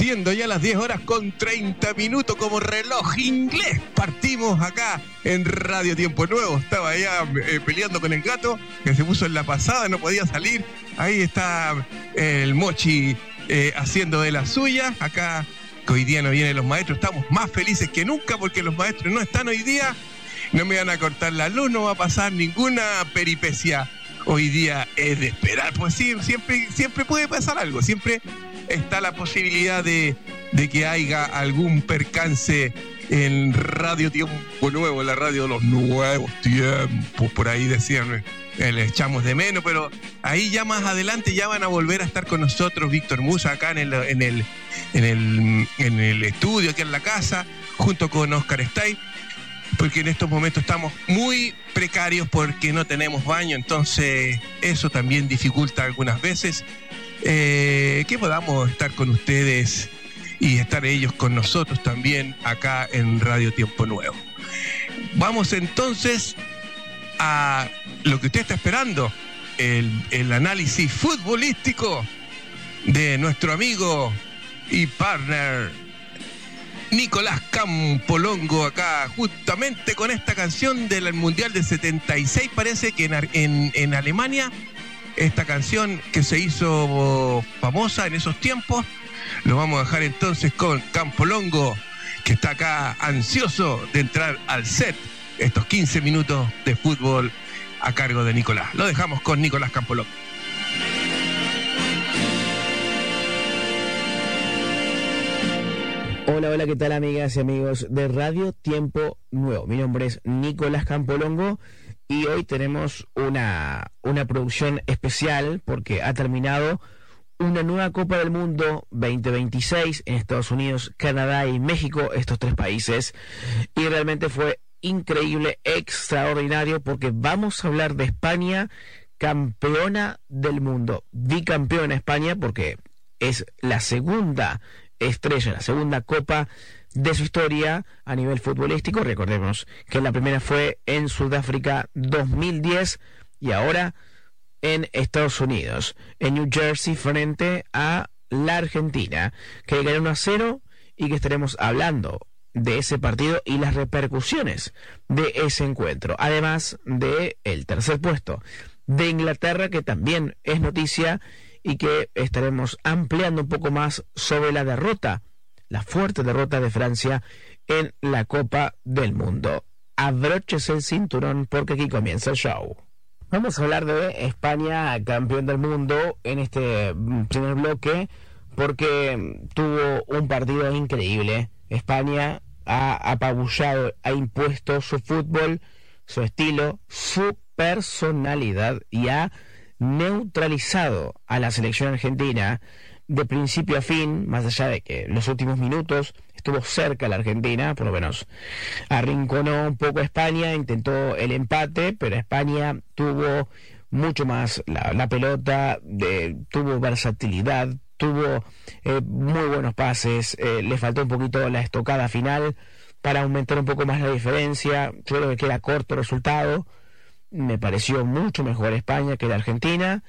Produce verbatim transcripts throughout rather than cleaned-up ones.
Siendo ya las diez horas con treinta minutos como reloj inglés, partimos acá en Radio Tiempo Nuevo. Estaba ya eh, peleando con el gato que se puso en la pasada, no podía salir. Ahí está el Mochi eh, haciendo de la suya. Acá, que hoy día no vienen los maestros, estamos más felices que nunca porque los maestros no están hoy día. No me van a cortar la luz, no va a pasar ninguna peripecia. Hoy día es de esperar, pues sí, siempre, siempre puede pasar algo, siempre está la posibilidad de, de que haya algún percance en Radio Tiempo Nuevo, la radio de los nuevos tiempos, por ahí decían, eh, le echamos de menos, pero ahí ya más adelante ya van a volver a estar con nosotros Víctor Musa acá en el, en el, en el, en el estudio, aquí en la casa, junto con Oscar Stay, porque en estos momentos estamos muy precarios porque no tenemos baño, entonces eso también dificulta algunas veces eh, que podamos estar con ustedes y estar ellos con nosotros también acá en Radio Tiempo Nuevo. Vamos entonces a lo que usted está esperando, el, el análisis futbolístico de nuestro amigo y partner Nicolás Campolongo, acá justamente con esta canción del Mundial del setenta y seis, parece que en, en, en Alemania, esta canción que se hizo famosa en esos tiempos. Lo vamos a dejar entonces con Campolongo, que está acá ansioso de entrar al set, estos quince minutos de fútbol a cargo de Nicolás. Lo dejamos con Nicolás Campolongo. Hola, hola, ¿qué tal, amigas y amigos de Radio Tiempo Nuevo? Mi nombre es Nicolás Campolongo y hoy tenemos una, una producción especial porque ha terminado una nueva Copa del Mundo veinte veintiséis en Estados Unidos, Canadá y México, estos tres países, y realmente fue increíble, extraordinario, porque vamos a hablar de España, campeona del mundo, bicampeona España, porque es la segunda estrella, la segunda copa de su historia a nivel futbolístico. Recordemos que la primera fue en Sudáfrica dos mil diez y ahora en Estados Unidos, en New Jersey, frente a la Argentina, que ganó uno a cero y que estaremos hablando de ese partido y las repercusiones de ese encuentro, además de el tercer puesto de Inglaterra, que también es noticia y que estaremos ampliando un poco más sobre la derrota, la fuerte derrota de Francia en la Copa del Mundo. Abróchese el cinturón porque aquí comienza el show. Vamos a hablar de España, campeón del mundo, en este primer bloque, porque tuvo un partido increíble. España ha apabullado, ha impuesto su fútbol, su estilo, su personalidad y ha neutralizado a la selección argentina de principio a fin, más allá de que en los últimos minutos estuvo cerca la Argentina, por lo menos arrinconó un poco a España, intentó el empate, pero España tuvo mucho más la, la pelota, de, tuvo versatilidad, tuvo eh, muy buenos pases, eh, le faltó un poquito la estocada final para aumentar un poco más la diferencia. Yo creo que queda corto el resultado. Me pareció mucho mejor España que la Argentina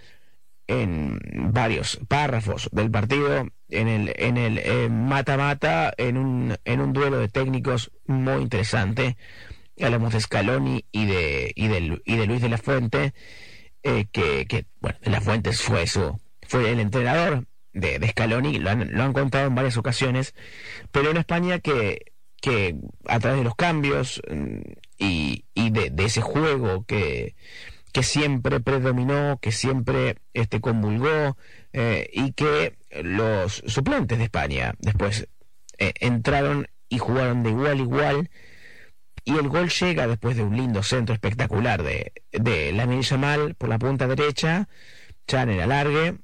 en varios párrafos del partido, en el en el eh, mata-mata, en un en un duelo de técnicos muy interesante. Hablamos de Scaloni y de y de, y de Luis de la Fuente, eh, que, que bueno, de la Fuente fue su fue el entrenador de, de Scaloni, lo han, lo han contado en varias ocasiones, pero una España que que a través de los cambios y, y de, de ese juego que, que siempre predominó, que siempre este, convulgó, eh, y que los suplentes de España después eh, entraron y jugaron de igual a igual, y el gol llega después de un lindo centro espectacular de, de Lamine Yamal por la punta derecha, ya en el alargue.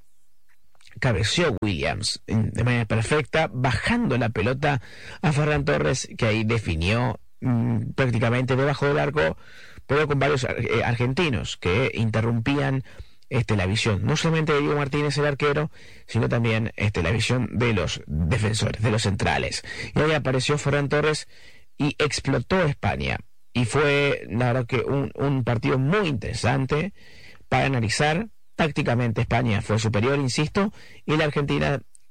Cabeció Williams de manera perfecta, bajando la pelota a Ferran Torres, que ahí definió mmm, prácticamente debajo del arco, pero con varios eh, argentinos que interrumpían este, la visión, no solamente de Diego Martínez, el arquero, sino también este, la visión de los defensores, de los centrales. Y ahí apareció Ferran Torres y explotó España. Y fue, la verdad, que un, un partido muy interesante para analizar. Tácticamente España fue superior, insisto, y la Argentina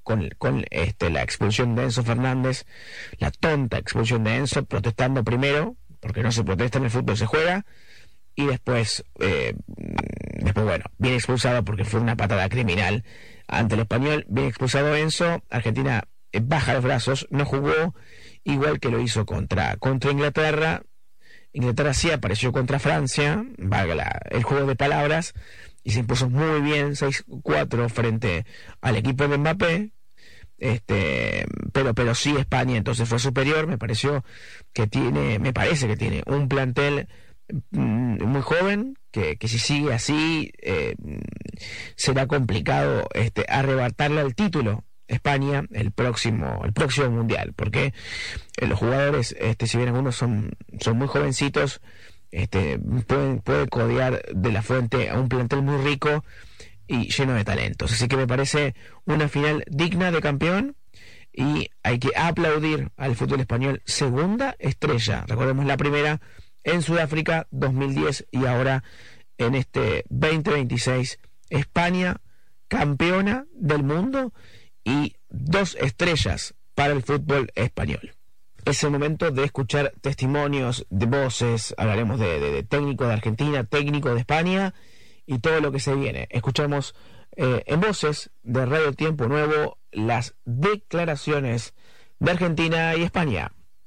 con, con este, la expulsión de Enzo Fernández, la tonta expulsión de Enzo, protestando primero, porque no se protesta en el fútbol, se juega, y después, eh, después bueno, bien expulsado porque fue una patada criminal ante el Español, bien expulsado Enzo. Argentina eh, baja los brazos, no jugó, igual que lo hizo contra, contra Inglaterra. Inglaterra sí apareció contra Francia, valga la, el juego de palabras, y se impuso muy bien seis cuatro frente al equipo de Mbappé. Este, pero pero sí España entonces fue superior. Me pareció que tiene, me parece que tiene un plantel mm, muy joven, que, que si sigue así eh, será complicado este, arrebatarle el título España el próximo el próximo mundial, porque eh, los jugadores, este, si bien algunos son, son muy jovencitos, este, pueden, puede codear de la fuente a un plantel muy rico y lleno de talentos. Así que me parece una final digna de campeón, y hay que aplaudir al fútbol español. Segunda estrella, recordemos la primera en Sudáfrica dos mil diez, y ahora en este veinte veintiséis España campeona del mundo y dos estrellas para el fútbol español. Es el momento de escuchar testimonios de voces. Hablaremos de, de, de técnico de Argentina, técnico de España y todo lo que se viene. Escuchamos eh, en voces de Radio Tiempo Nuevo las declaraciones de Argentina y España.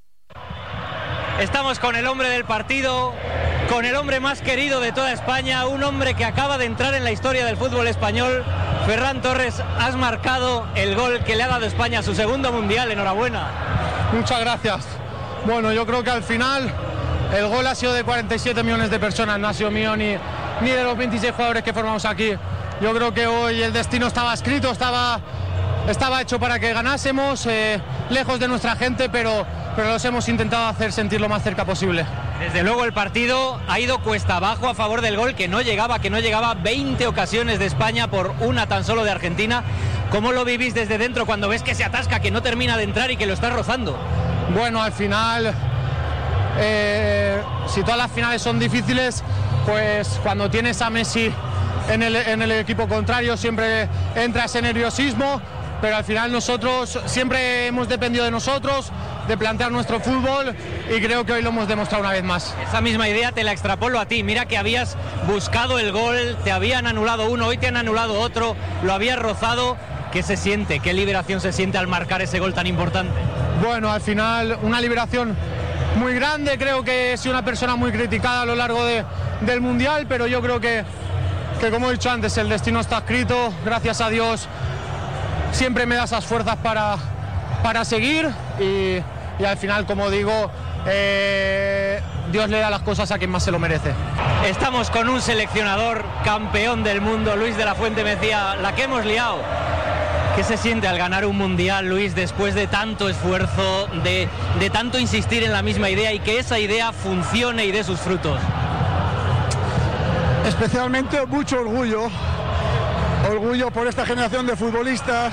Estamos con el hombre del partido, con el hombre más querido de toda España, un hombre que acaba de entrar en la historia del fútbol español. Ferran Torres, has marcado el gol que le ha dado España su segundo mundial. Enhorabuena. Muchas gracias. Bueno, yo creo que al final el gol ha sido de cuarenta y siete millones de personas, no ha sido mío ni, ni de los veintiséis jugadores que formamos aquí. Yo creo que hoy el destino estaba escrito, estaba, estaba hecho para que ganásemos, eh, lejos de nuestra gente, pero, pero los hemos intentado hacer sentir lo más cerca posible. Desde luego el partido ha ido cuesta abajo a favor del gol, que no llegaba, que no llegaba. veinte ocasiones de España por una tan solo de Argentina. ¿Cómo lo vivís desde dentro cuando ves que se atasca, que no termina de entrar y que lo está rozando? Bueno, al final, eh, si todas las finales son difíciles, pues cuando tienes a Messi en el, en el equipo contrario siempre entra ese nerviosismo, pero al final nosotros siempre hemos dependido de nosotros, de plantear nuestro fútbol, y creo que hoy lo hemos demostrado una vez más. Esa misma idea te la extrapolo a ti. Mira que habías buscado el gol, te habían anulado uno, hoy te han anulado otro, lo habías rozado. ¿Qué se siente? ¿Qué liberación se siente al marcar ese gol tan importante? Bueno, al final una liberación muy grande. Creo que he sido una persona muy criticada a lo largo de, del Mundial, pero yo creo que, que, como he dicho antes, el destino está escrito. Gracias a Dios siempre me da esas fuerzas para, para seguir, y, y al final, como digo, eh, Dios le da las cosas a quien más se lo merece. Estamos con un seleccionador campeón del mundo. Luis de la Fuente me decía, la que hemos liado. ¿Qué se siente al ganar un mundial, Luis, después de tanto esfuerzo, de, de tanto insistir en la misma idea y que esa idea funcione y dé sus frutos? Especialmente mucho orgullo, orgullo por esta generación de futbolistas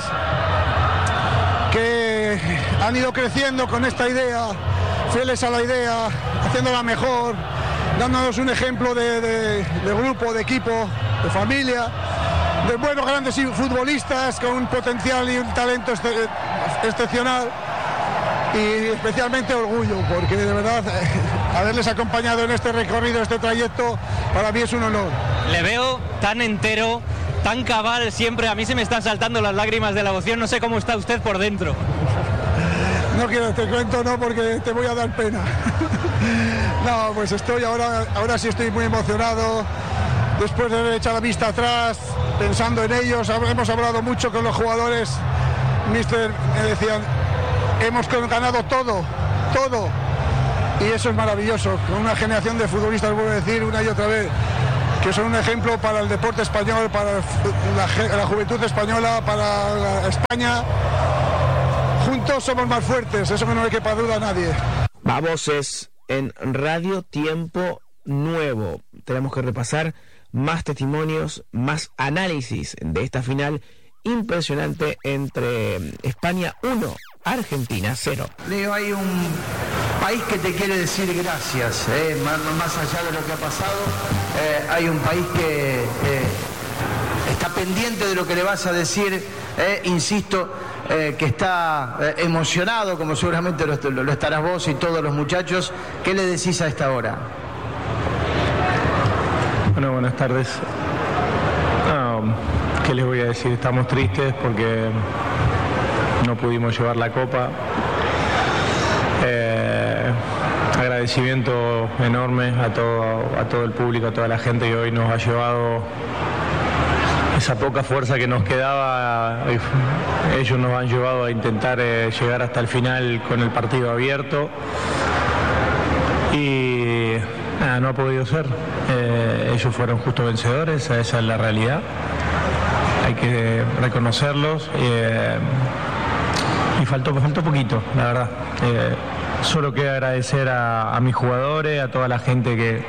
que han ido creciendo con esta idea, fieles a la idea, haciéndola mejor, dándonos un ejemplo de, de, de grupo, de equipo, de familia, de buenos grandes futbolistas con un potencial y un talento este, excepcional, y especialmente orgullo, porque de verdad eh, haberles acompañado en este recorrido, este trayecto, para mí es un honor. Le veo tan entero, tan cabal siempre. A mí se me están saltando las lágrimas de la emoción. No sé cómo está usted por dentro. No quiero, te cuento, no, porque te voy a dar pena. No, pues estoy ahora, ahora sí estoy muy emocionado. Después de haber echado la vista atrás, pensando en ellos, hemos hablado mucho con los jugadores. Mister, me decían, hemos ganado todo, todo. Y eso es maravilloso. Con una generación de futbolistas, vuelvo a decir una y otra vez, que son un ejemplo para el deporte español, para la, la juventud española, para la España. Juntos somos más fuertes, eso que no le quepa duda a nadie. Vamos, es en Radio Tiempo Nuevo. Tenemos que repasar más testimonios, más análisis de esta final impresionante entre España uno, Argentina cero. Leo, hay un país que te quiere decir gracias, eh, más, más allá de lo que ha pasado. Eh, hay un país que eh, está está pendiente de lo que le vas a decir, eh, insisto, eh, que está eh, emocionado, como seguramente lo, lo, lo estarás vos y todos los muchachos. ¿Qué le decís a esta hora? Bueno, buenas tardes. No, ¿qué les voy a decir? Estamos tristes porque no pudimos llevar la copa. Eh, agradecimiento enorme a todo, a todo el público, a toda la gente que hoy nos ha llevado esa poca fuerza que nos quedaba. Ellos nos han llevado a intentar eh, llegar hasta el final con el partido abierto y nada, no ha podido ser. Eh, ellos fueron justos vencedores, esa es la realidad, hay que reconocerlos. Eh, y faltó, faltó poquito, la verdad. Eh, solo queda agradecer a, a mis jugadores, a toda la gente que,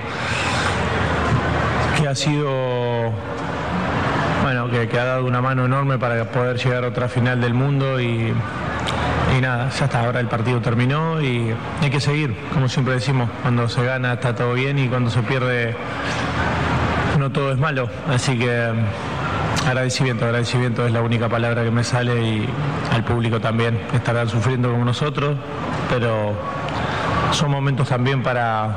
que ha sido, bueno, que, que ha dado una mano enorme para poder llegar a otra final del mundo y, y nada, ya está, ahora el partido terminó y hay que seguir, como siempre decimos, cuando se gana está todo bien y cuando se pierde no todo es malo, así que agradecimiento, agradecimiento es la única palabra que me sale y al público también. Estarán sufriendo como nosotros, pero son momentos también para,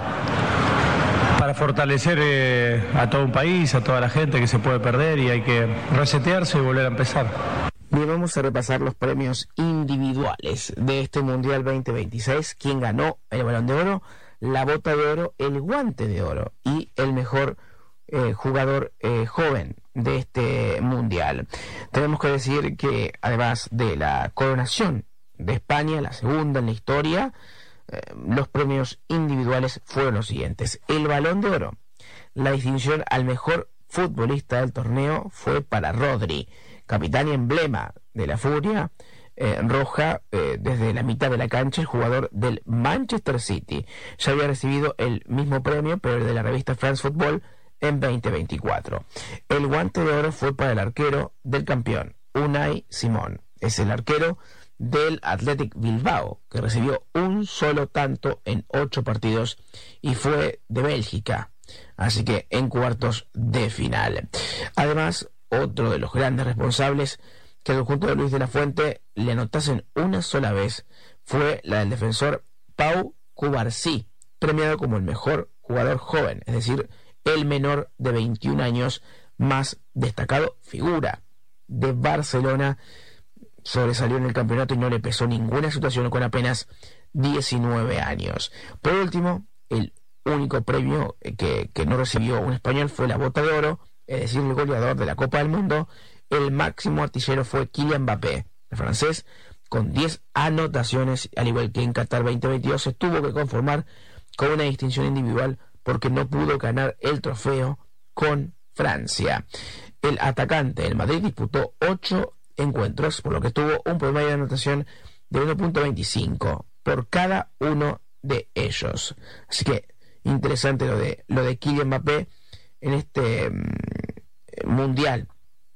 para fortalecer eh, a todo un país, a toda la gente que se puede perder y hay que resetearse y volver a empezar. Bien, vamos a repasar los premios individuales de este Mundial veinte veintiséis. ¿Quién ganó el Balón de Oro, la Bota de Oro, el Guante de Oro y el mejor eh, jugador eh, joven de este Mundial? Tenemos que decir que además de la coronación de España, la segunda en la historia, eh, los premios individuales fueron los siguientes. El Balón de Oro, la distinción al mejor futbolista del torneo fue para Rodri, capitán y emblema de la Furia eh, Roja eh, desde la mitad de la cancha, el jugador del Manchester City. Ya había recibido el mismo premio, pero el de la revista France Football, en veinte veinticuatro. El Guante de Oro fue para el arquero del campeón, Unai Simón. Es el arquero del Athletic Bilbao, que recibió un solo tanto en ocho partidos y fue de Bélgica, así que en cuartos de final. Además, otro de los grandes responsables que al conjunto de Luis de la Fuente le anotasen una sola vez fue la del defensor Pau Cubarsí, premiado como el mejor jugador joven, es decir, el menor de veintiún años más destacado figura de Barcelona. Sobresalió en el campeonato y no le pesó ninguna situación con apenas diecinueve años. Por último, el único premio que, que no recibió un español fue la Bota de Oro, es decir, el goleador de la Copa del Mundo. El máximo artillero fue Kylian Mbappé, el francés, con diez anotaciones, al igual que en Qatar veinte veintidós, se tuvo que conformar con una distinción individual porque no pudo ganar el trofeo con Francia. El atacante del Madrid disputó ocho encuentros, por lo que tuvo un promedio de anotación de uno punto veinticinco por cada uno de ellos. Así que interesante lo de lo de Kylian Mbappé en este mm, mundial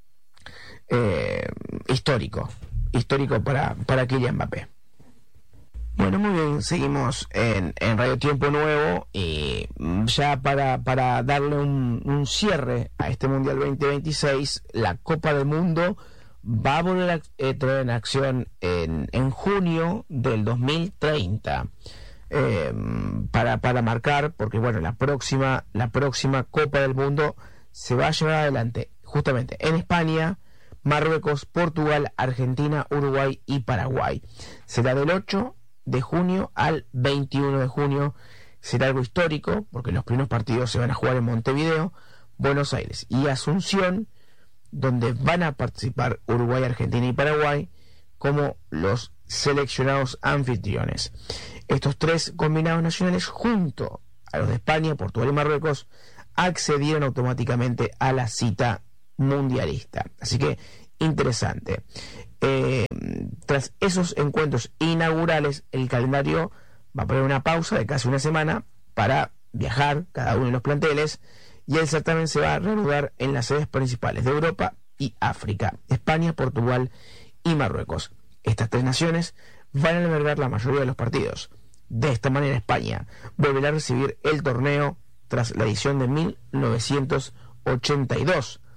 eh, histórico, histórico para, para Kylian Mbappé. Bueno, muy bien, seguimos en, en Radio Tiempo Nuevo y ya para, para darle un, un cierre a este Mundial veinte veintiséis, la Copa del Mundo va a volver a entrar en acción en, en junio del dos mil treinta. Eh, para, para marcar, porque bueno, la próxima, la próxima Copa del Mundo se va a llevar adelante justamente en España, Marruecos, Portugal, Argentina, Uruguay y Paraguay. Será del ocho de junio al veintiuno de junio. Será algo histórico porque los primeros partidos se van a jugar en Montevideo, Buenos Aires y Asunción, donde van a participar Uruguay, Argentina y Paraguay como los seleccionados anfitriones. Estos tres combinados nacionales, junto a los de España, Portugal y Marruecos, accedieron automáticamente a la cita mundialista. Así que interesante. Eh, tras esos encuentros inaugurales, el calendario va a poner una pausa de casi una semana para viajar cada uno de los planteles, y el certamen se va a reanudar en las sedes principales de Europa y África: España, Portugal y Marruecos. Estas tres naciones van a albergar la mayoría de los partidos. De esta manera, España volverá a recibir el torneo tras la edición de mil novecientos ochenta y dos.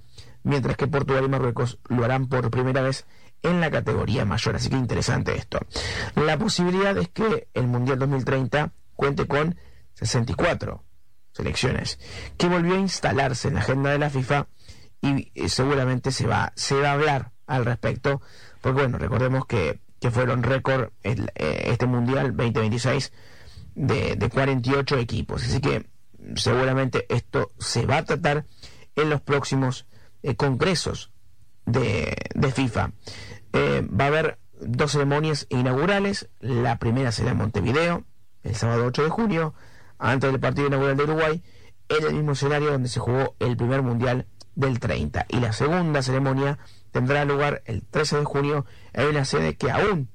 mientras que Portugal y Marruecos lo harán por primera vez en la categoría mayor. Así que interesante esto. La posibilidad es que el Mundial dos mil treinta cuente con sesenta y cuatro selecciones, que volvió a instalarse en la agenda de la FIFA y eh, seguramente se va, se va a hablar al respecto, porque bueno, recordemos que, que fueron récord el, eh, este Mundial veinte veintiséis de, de cuarenta y ocho equipos, así que seguramente esto se va a tratar en los próximos eh, congresos de, de FIFA. Eh, va a haber dos ceremonias inaugurales. La primera será en Montevideo, el sábado ocho de junio, antes del partido inaugural de Uruguay, en el mismo escenario donde se jugó el primer Mundial del treinta. Y la segunda ceremonia tendrá lugar el trece de junio en una sede que aún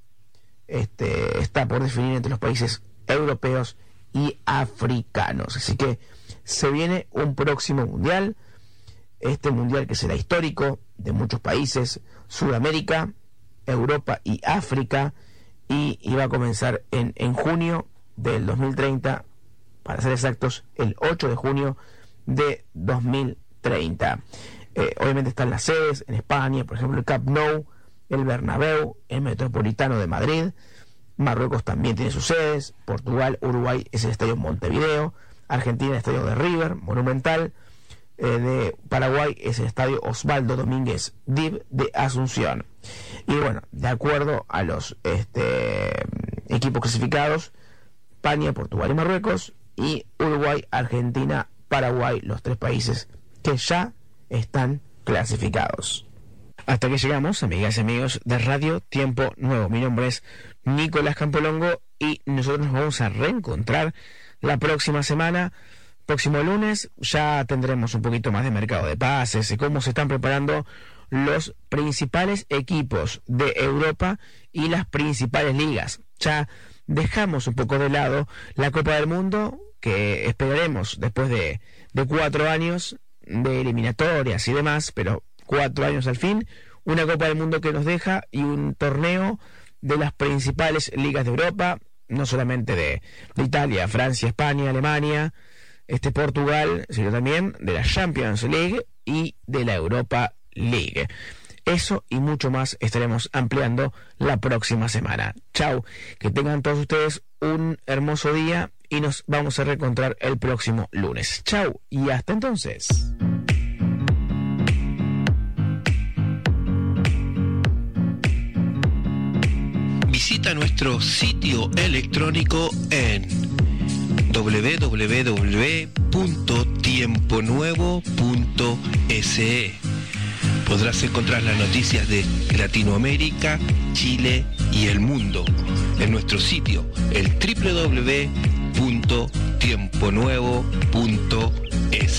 este, está por definir entre los países europeos y africanos. Así que se viene un próximo Mundial, este Mundial que será histórico, de muchos países, Sudamérica, Europa y África, y, y va a comenzar en, en junio del dos mil treinta, para ser exactos, el ocho de junio de dos mil treinta. Eh, obviamente están las sedes en España, por ejemplo el Camp Nou, el Bernabéu, el Metropolitano de Madrid. Marruecos también tiene sus sedes. Portugal, Uruguay es el estadio Montevideo. Argentina, el estadio de River, Monumental. Eh, de Paraguay es el estadio Osvaldo Domínguez Dib de Asunción. Y bueno, de acuerdo a los este, equipos clasificados, España, Portugal y Marruecos, y Uruguay, Argentina, Paraguay, los tres países que ya están clasificados. Hasta que llegamos, amigas y amigos de Radio Tiempo Nuevo. Mi nombre es Nicolás Campolongo y nosotros nos vamos a reencontrar la próxima semana. Próximo lunes ya tendremos un poquito más de mercado de pases y cómo se están preparando los principales equipos de Europa y las principales ligas. Ya dejamos un poco de lado la Copa del Mundo, que esperaremos después de, de cuatro años de eliminatorias y demás, pero cuatro años al fin, una Copa del Mundo que nos deja y un torneo de las principales ligas de Europa, no solamente de, de Italia, Francia, España, Alemania, este Portugal, sino también de la Champions League y de la Europa League. Eso y mucho más estaremos ampliando la próxima semana. Chau, que tengan todos ustedes un hermoso día y nos vamos a reencontrar el próximo lunes. Chau y hasta entonces. Visita nuestro sitio electrónico en doble u doble u doble u punto tiempo nuevo punto es e. Podrás encontrar las noticias de Latinoamérica, Chile y el mundo en nuestro sitio, el doble u doble u doble u punto tiempo nuevo punto es.